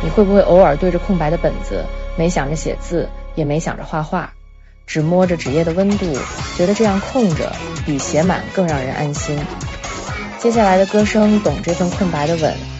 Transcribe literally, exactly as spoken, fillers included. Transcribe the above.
会不会偶尔对着空白的本子，没想着写字，也没想着画画，只摸着纸页的温度，觉得这样空着比写满更让人安心。接下来的歌声懂这份空白的吻，